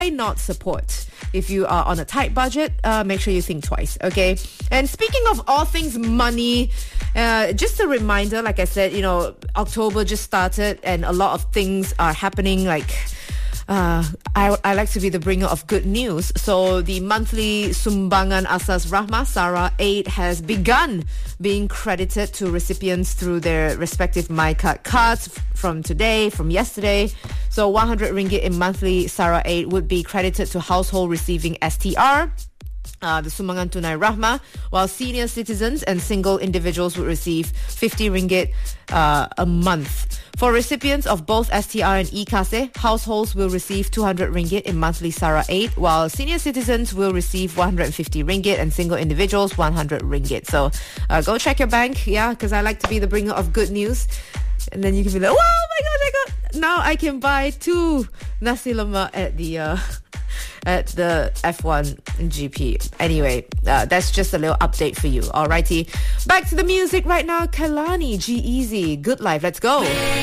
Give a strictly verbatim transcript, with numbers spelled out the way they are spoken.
not support? If you are on a tight budget, uh, make sure you think twice, okay? And speaking of all things money, uh, just a reminder, like I said, you know, October just started and a lot of things are happening, like... Uh, I, I like to be the bringer of good news. So the monthly Sumbangan Asas Rahmah Sara eight has begun being credited to recipients through their respective MyCard cards f- from today, from yesterday. So one hundred ringgit in monthly Sara eight would be credited to household receiving S T R. Uh, the Sumbangan Tunai Rahmah, while senior citizens and single individuals would receive fifty ringgit uh, a month. For recipients of both S T R and E-Kase, households will receive two hundred ringgit in monthly Sara eight, while senior citizens will receive one hundred fifty ringgit and single individuals one hundred ringgit. So uh, go check your bank, yeah, because I like to be the bringer of good news. And then you can be like, oh my gosh, I got, now I can buy two nasi lemak at the... Uh, at the F one G P. Anyway, uh, that's just a little update for you. Alrighty. Back to the music right now. Kailani, G-Eazy, Good Life. Let's go.